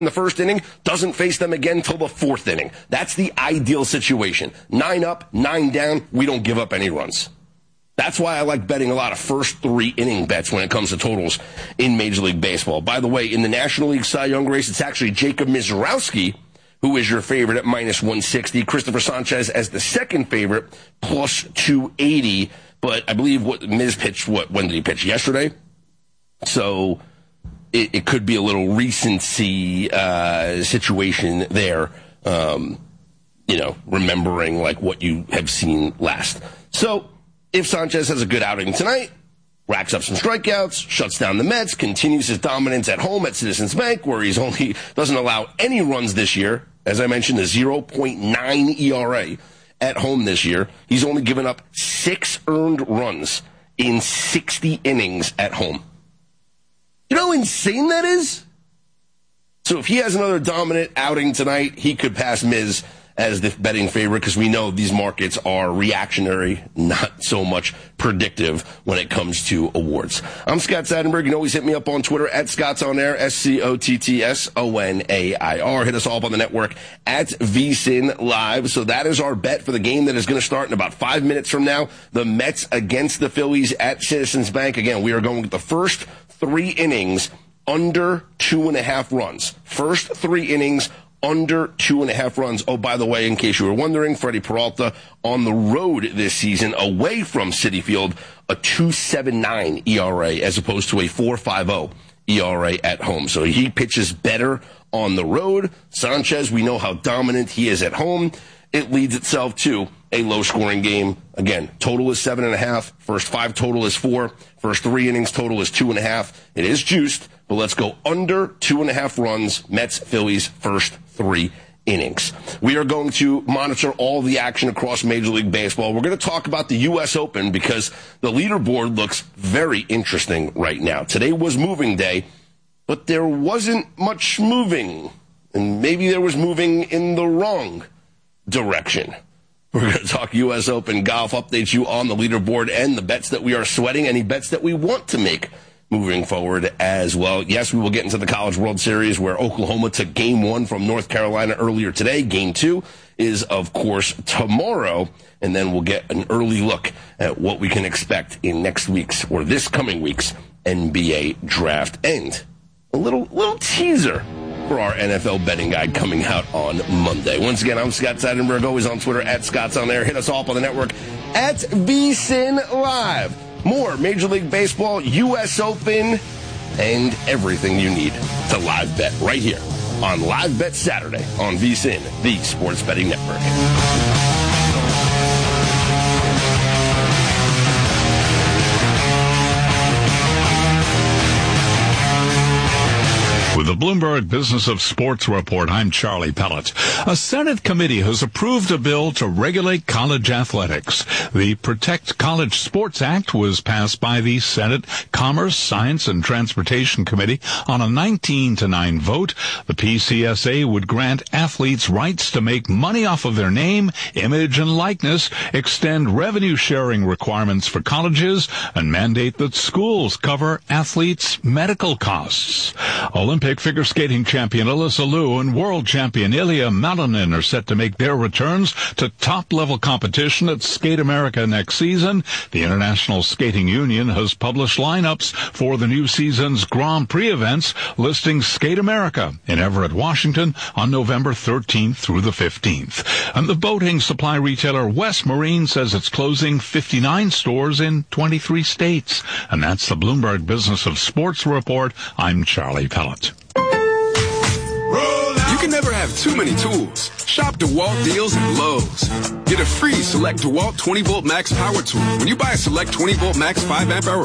in the first inning, doesn't face them again till the fourth inning. That's the ideal situation. 9 up, 9 down, we don't give up any runs. That's why I like betting a lot of first 3 inning bets when it comes to totals in Major League Baseball. By the way, in the National League Cy Young race, it's actually Jacob Misiorowski who is your favorite at minus 160. Christopher Sanchez as the second favorite, plus 280. But I believe what Miz pitched, when did he pitch? Yesterday? So it could be a little recency situation there, remembering like what you have seen last. So if Sanchez has a good outing tonight, racks up some strikeouts, shuts down the Mets, continues his dominance at home at Citizens Bank, where he's only doesn't allow any runs this year. As I mentioned, a 0.9 ERA at home this year. He's only given up 6 earned runs in 60 innings at home. You know how insane that is? So if he has another dominant outing tonight, he could pass Miz as the betting favorite, because we know these markets are reactionary, not so much predictive when it comes to awards. I'm Scott Seidenberg. You can always hit me up on Twitter at ScottsOnAir, ScottsOnair. Hit us all up on the network at VSiN Live. So that is our bet for the game that is going to start in about 5 minutes from now. The Mets against the Phillies at Citizens Bank. Again, we are going with the first 3 innings under 2.5 runs. First 3 innings under 2.5 runs. Oh, by the way, in case you were wondering, Freddie Peralta on the road this season, away from Citi Field, a 2.79 ERA as opposed to a 4.50 ERA at home. So he pitches better on the road. Sanchez, we know how dominant he is at home. It leads itself to a low-scoring game. Again, total is 7.5. First 5 total is 4. First 3 innings total is 2.5. It is juiced, but let's go under 2.5 runs. Mets, Phillies, first 3 innings. We are going to monitor all the action across Major League Baseball. We're going to talk about the U.S. Open because the leaderboard looks very interesting right now. Today was moving day, but there wasn't much moving. And maybe there was moving in the wrong direction. We're going to talk U.S. Open golf, update you on the leaderboard and the bets that we are sweating, any bets that we want to make moving forward as well. Yes, we will get into the College World Series where Oklahoma took Game 1 from North Carolina earlier today. Game 2 is, of course, tomorrow, and then we'll get an early look at what we can expect in next week's or this coming week's NBA draft. And a little teaser for our NFL betting guide coming out on Monday. Once again, I'm Scott Seidenberg, always on Twitter at ScottsOnAir. Hit us all up on the network at VSiN Live. More Major League Baseball, U.S. Open, and everything you need to live bet right here on Live Bet Saturday on VSiN, the Sports Betting Network. With the Bloomberg Business of Sports Report, I'm Charlie Pellett. A Senate committee has approved a bill to regulate college athletics. The Protect College Sports Act was passed by the Senate Commerce, Science, and Transportation Committee on a 19-9 vote. The PCSA would grant athletes rights to make money off of their name, image, and likeness, extend revenue-sharing requirements for colleges, and mandate that schools cover athletes' medical costs. Olympic figure skating champion Alyssa Liu and world champion Ilya Malinin are set to make their returns to top-level competition at Skate America next season. The International Skating Union has published lineups for the new season's Grand Prix events, listing Skate America in Everett, Washington on November 13th through the 15th. And the boating supply retailer West Marine says it's closing 59 stores in 23 states. And that's the Bloomberg Business of Sports Report. I'm Charlie Pellett. You can never have too many tools. Shop DeWalt deals at Lowe's. Get a free Select DeWalt 20-volt max power tool when you buy a Select 20-volt max 5-amp-hour